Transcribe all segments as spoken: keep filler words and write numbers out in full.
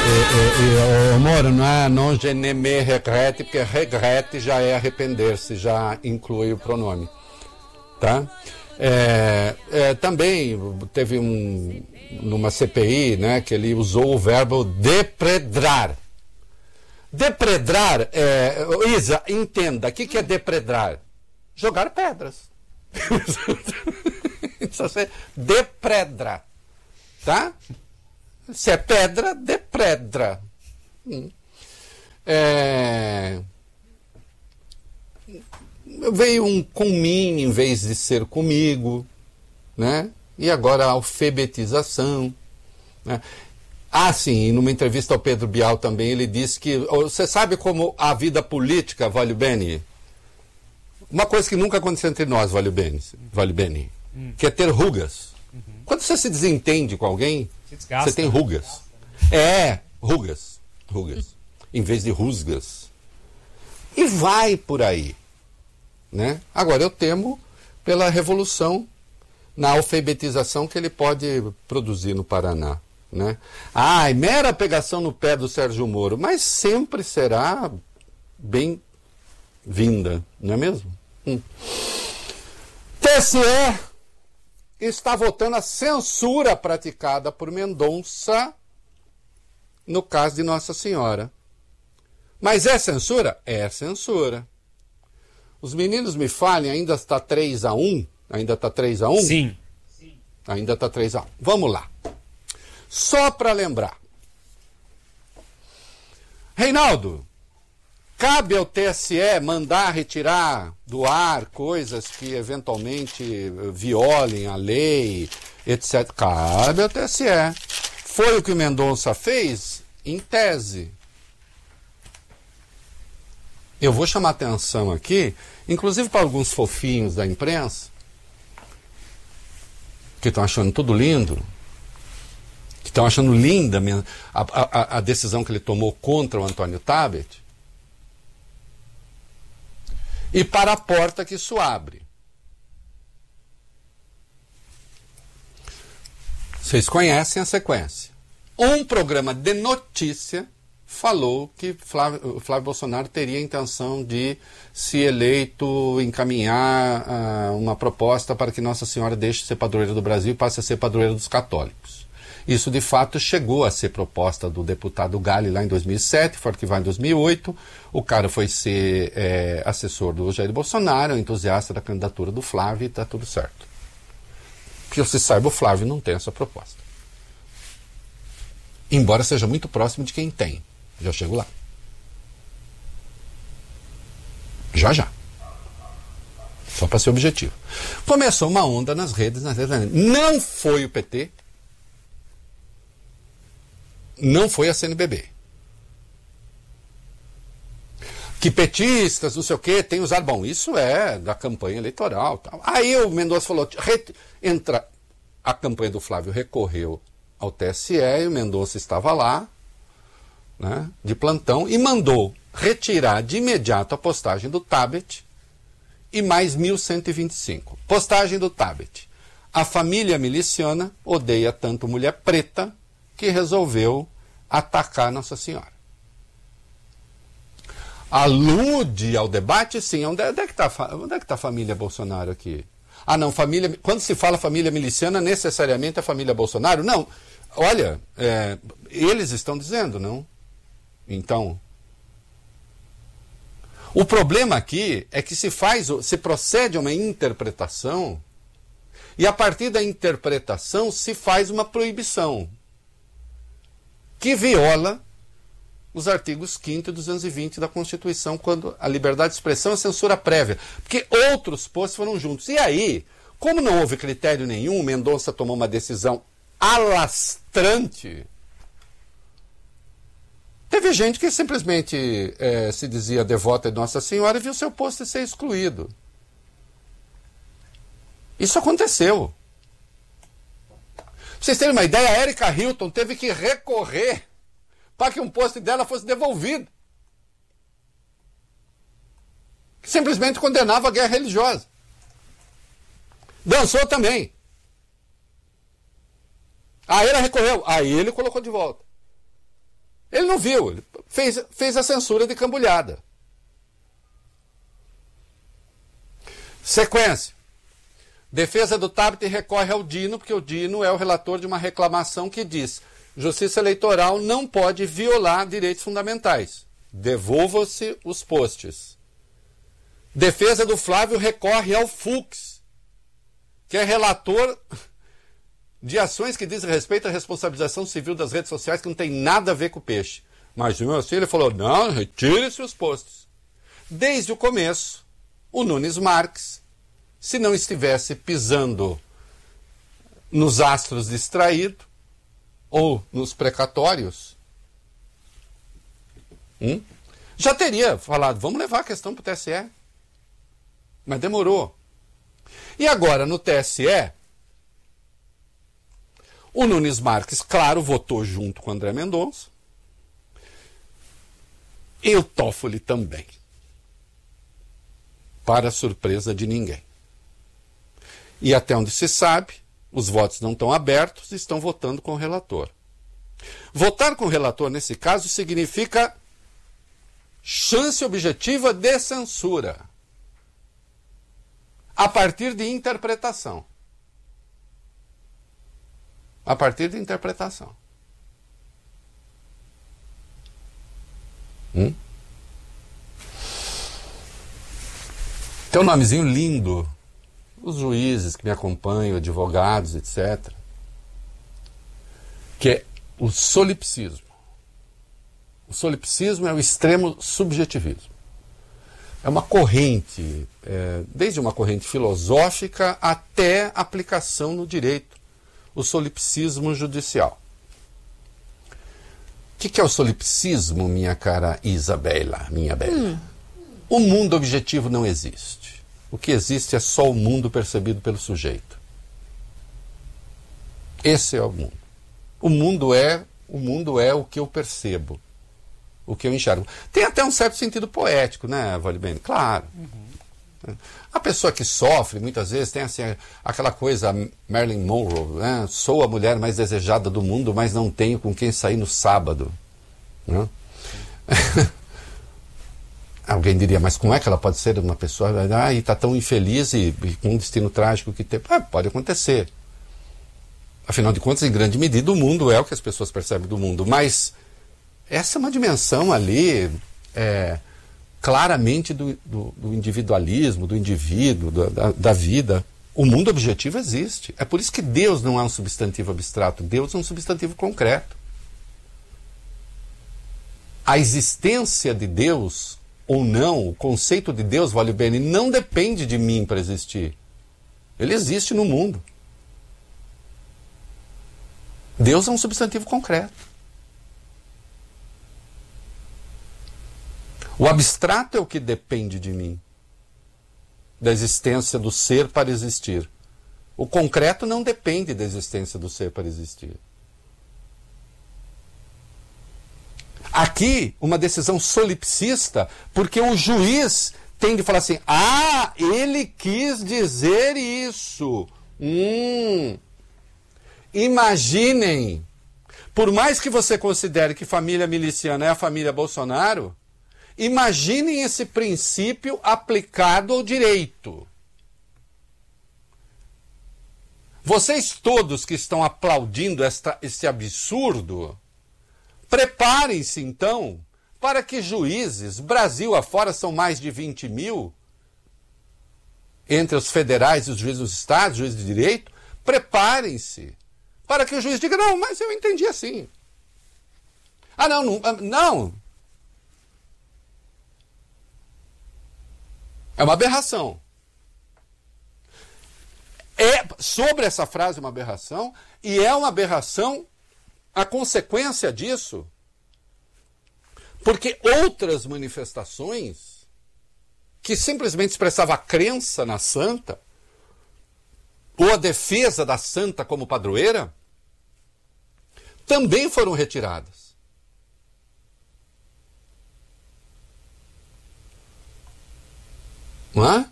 E, e, e, Moro, não é non je ne me regrette, porque regrette já é arrepender-se, já inclui o pronome. Tá? É, é, também teve um, numa C P I, né, que ele usou o verbo depredrar. Depredrar, é, Isa, entenda, o que, que é depredrar? Jogar pedras. Você depredra, tá? Se é pedra, depredra. Hum. É... Veio um com mim em vez de ser comigo, né? E agora a alfabetização, né? Ah, sim, e numa entrevista ao Pedro Bial também ele disse que, você sabe como a vida política, Valio Bene, uma coisa que nunca aconteceu entre nós, Valio Bene, Valio Bene, hum. que é ter rugas. Uhum. Quando você se desentende com alguém, você tem rugas. É, rugas, rugas, em vez de rusgas. E vai por aí. Né? Agora, eu temo pela revolução na alfabetização que ele pode produzir no Paraná. Né? Ai, mera pegação no pé do Sérgio Moro, mas sempre será bem-vinda, não é mesmo? Hum. T S E está votando a censura praticada por Mendonça no caso de Nossa Senhora. Mas é censura? É censura. Os meninos me falem, ainda está três a um? Ainda está três a um? Sim. Ainda está três a um. Vamos lá. Só para lembrar. Reinaldo, cabe ao T S E mandar retirar do ar coisas que eventualmente violem a lei, etcétera. Cabe ao T S E. Foi o que o Mendonça fez? Em tese. Eu vou chamar atenção aqui, inclusive para alguns fofinhos da imprensa, que estão achando tudo lindo, que estão achando linda a, a, a decisão que ele tomou contra o Antônio Tabet, e para a porta que isso abre. Vocês conhecem a sequência. Um programa de notícia falou que Flávio, Flávio Bolsonaro teria a intenção de, se eleito, encaminhar uh, uma proposta para que Nossa Senhora deixe de ser padroeira do Brasil e passe a ser padroeira dos católicos. Isso, de fato, chegou a ser proposta do deputado Galli lá em dois mil e sete, foi arquivado em dois mil e oito. O cara foi ser é, assessor do Jair Bolsonaro, entusiasta da candidatura do Flávio, e está tudo certo. Que você saiba, o Flávio não tem essa proposta. Embora seja muito próximo de quem tem. Já chego lá. Já, já. Só para ser objetivo. Começou uma onda nas redes, nas redes. Não foi o P T. Não foi a C N B B. Que petistas, não sei o quê, tem usado. Bom, isso é da campanha eleitoral. Tal. Aí o Mendonça falou, entra. A campanha do Flávio recorreu ao T S E e o Mendonça estava lá, né, de plantão, e mandou retirar de imediato a postagem do Tabet e mais mil cento e vinte e cinco. Postagem do Tabet. A família miliciana odeia tanto mulher preta que resolveu atacar Nossa Senhora. Alude ao debate, sim. Onde é, onde é que está é tá a família Bolsonaro aqui? Ah, não, família. Quando se fala família miliciana, necessariamente é a família Bolsonaro? Não. Olha, é, eles estão dizendo, não? Então, o problema aqui é que se faz, se procede a uma interpretação e a partir da interpretação se faz uma proibição que viola os artigos quinto e duzentos e vinte da Constituição, quando a liberdade de expressão é censura prévia, porque outros postos foram juntos. E aí, como não houve critério nenhum, Mendonça tomou uma decisão alastrante. Teve gente que simplesmente é, se dizia devota de Nossa Senhora e viu seu posto ser excluído. Isso aconteceu. Pra vocês terem uma ideia, a Erika Hilton teve que recorrer para que um post dela fosse devolvido. Simplesmente condenava a guerra religiosa. Dançou também. Aí ela recorreu. Aí ele colocou de volta. ele não viu, ele fez, fez a censura de cambulhada. Sequência. Defesa do Tabet recorre ao Dino, porque o Dino é o relator de uma reclamação que diz: Justiça Eleitoral não pode violar direitos fundamentais. Devolva-se os postes. Defesa do Flávio recorre ao Fux, que é relator de ações que dizem respeito à responsabilização civil das redes sociais, que não tem nada a ver com o peixe. Mas mesmo assim ele falou: não, retire-se os postes. Desde o começo, o Nunes Marques, se não estivesse pisando nos astros distraído ou nos precatórios, hum, já teria falado: vamos levar a questão para o T S E. Mas demorou. E agora, no T S E, o Nunes Marques, claro, votou junto com o André Mendonça. E o Toffoli também. Para surpresa de ninguém. E até onde se sabe, os votos não estão abertos e estão votando com o relator. Votar com o relator, nesse caso, significa chance objetiva de censura, a partir de interpretação. A partir de interpretação. Hum? Tem um nomezinho lindo. Os juízes que me acompanham, advogados, etcétera. Que é o solipsismo. O solipsismo é o extremo subjetivismo. É uma corrente, é, desde uma corrente filosófica até aplicação no direito. O solipsismo judicial. O que, que é o solipsismo, minha cara Isabela, minha bela? Hum. O mundo objetivo não existe. O que existe é só o mundo percebido pelo sujeito. Esse é o mundo. O mundo é, o mundo é o que eu percebo, o que eu enxergo. Tem até um certo sentido poético, né, Valibene? Claro. Uhum. A pessoa que sofre, muitas vezes, tem assim, aquela coisa, Marilyn Monroe, né? Sou a mulher mais desejada do mundo, mas não tenho com quem sair no sábado. Né? Alguém diria, mas como é que ela pode ser uma pessoa ah, e está tão infeliz e, e com um destino trágico que tem? Ah, pode acontecer. Afinal de contas, em grande medida, o mundo é o que as pessoas percebem do mundo. Mas essa é uma dimensão ali... É, claramente do, do, do individualismo, do indivíduo, do, da, da vida. O mundo objetivo existe. É por isso que Deus não é um substantivo abstrato. Deus é um substantivo concreto. A existência de Deus ou não, o conceito de Deus, vale bem, não depende de mim para existir. Ele existe no mundo. Deus é um substantivo concreto. O abstrato é o que depende de mim, da existência do ser para existir. O concreto não depende da existência do ser para existir. Aqui, uma decisão solipsista, porque o juiz tem de falar assim: ah, ele quis dizer isso. Hum. Imaginem, por mais que você considere que família miliciana é a família Bolsonaro, imaginem esse princípio aplicado ao direito. Vocês todos que estão aplaudindo esta, esse absurdo, preparem-se então para que juízes, Brasil afora são mais de vinte mil, entre os federais e os juízes dos estados, juízes de direito, preparem-se para que o juiz diga: não, mas eu entendi assim. Ah, não, não, não. É uma aberração. É, sobre essa frase, uma aberração, e é uma aberração a consequência disso, porque outras manifestações que simplesmente expressavam a crença na santa, ou a defesa da santa como padroeira, também foram retiradas. Não é?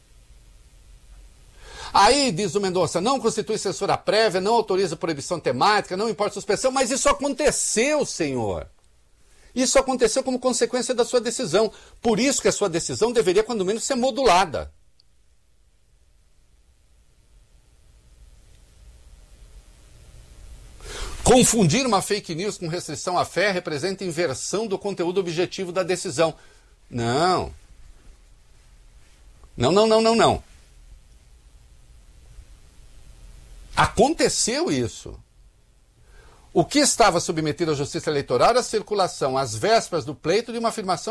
Aí, diz o Mendonça, não constitui censura prévia, não autoriza proibição temática, não importa suspensão, mas isso aconteceu, senhor. Isso aconteceu como consequência da sua decisão. Por isso que a sua decisão deveria, quando menos, ser modulada. Confundir uma fake news com restrição à fé representa inversão do conteúdo objetivo da decisão. Não. Não, não, não, não, não. Aconteceu isso. O que estava submetido à justiça eleitoral era a circulação, às vésperas do pleito, de uma afirmação